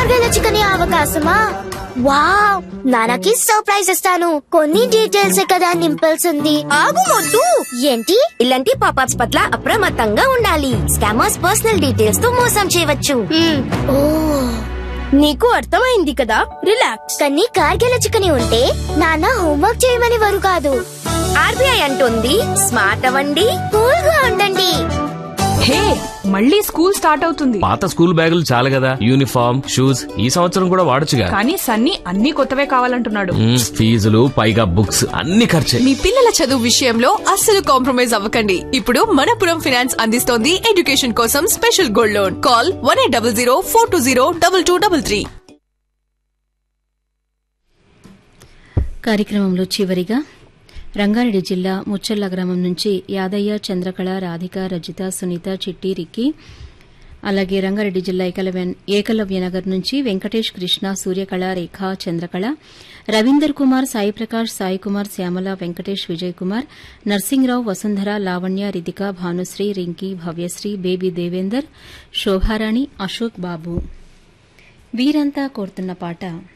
Kargil chicken అవకాశమా? Wow, నాన్నకి surprise ఇస్తాను. కొన్ని డీటెయిల్స్ కదా నింపాల్సింది. ఆగు మొద్దు. ఏంటి? ఇలాంటి పాపప్స్ పట్ల అప్రమత్తంగా ఉండాలి. స్కామర్స్ పర్సనల్ డీటెయిల్స్ తో మోసం చేయవచ్చు. ఓ, నీకు అర్థమైంది కదా, రిలాక్స్. కానీ కార్గిల్ చికెన్ ఉంటే నాన్న హోంవర్క్ చేయమని వారు కాదు. ఆర్బీఐ అంటుంది స్మార్ట్ అవ్వండి, కూల్ గా ఉండండి. హే, మళ్ళీ స్కూల్ స్టార్ట్ అవుతుంది. పాత స్కూల్ బ్యాగులు చాలు కదా, యూనిఫామ్, షూస్ ఈ సంవత్సరం కూడా వాడొచ్చుగా. కానీ సన్నీ అన్ని కొత్తవే కావాలంటున్నాడు. ఫీజులు పైగా బుక్స్ అన్ని ఖర్చే. మీ పిల్లల చదువు విషయంలో అస్సలు కాంప్రమైజ్ అవ్వకండి. ఇప్పుడు మనపురం ఫైనాన్స్ అందిస్తోంది ఎడ్యుకేషన్ కోసం స్పెషల్ గోల్డ్ లోన్. కాల్ 1800 420 2233. కార్యక్రమంలో చివరిగా రంగారెడ్డి జిల్లా ముచ్చర్ల గ్రామం నుంచి యాదయ్య, చంద్రకళ, రాధిక, రజిత, సునీత, చిట్టి, రిక్కి, అలాగే రంగారెడ్డి జిల్లా ఏకలవ్యనగర్ నుంచి వెంకటేష్, కృష్ణ, సూర్యకళ, రేఖ, చంద్రకళ, రవీందర్ కుమార్, సాయి ప్రకాష్, సాయి కుమార్, శ్యామల, వెంకటేష్, విజయ్ కుమార్, నర్సింగ్రావు, వసుంధర, లావణ్య, రితిక, భానుశ్రీ, రింకీ, భవ్యశ్రీ, బేబీ దేవేందర్, శోభారాణి, అశోక్ బాబు వీరంతా కోరుతున్న పాట